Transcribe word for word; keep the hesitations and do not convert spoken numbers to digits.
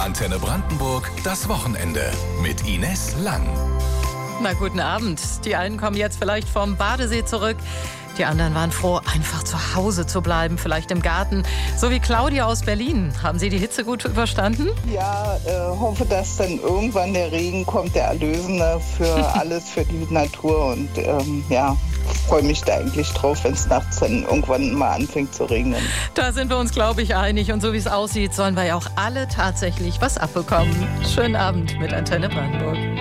Antenne Brandenburg, das Wochenende mit Ines Lang. Na, guten Abend. Die einen kommen jetzt vielleicht vom Badesee zurück. Die anderen waren froh, einfach zu Hause zu bleiben, vielleicht im Garten. So wie Claudia aus Berlin. Haben Sie die Hitze gut überstanden? Ja, äh, hoffe, dass dann irgendwann der Regen kommt, der Erlösende für alles, für die Natur. Und ähm, ja, freue mich da eigentlich drauf, wenn es nachts dann irgendwann mal anfängt zu regnen. Da sind wir uns, glaube ich, einig. Und so wie es aussieht, sollen wir ja auch alle tatsächlich was abbekommen. Schönen Abend mit Antenne Brandenburg.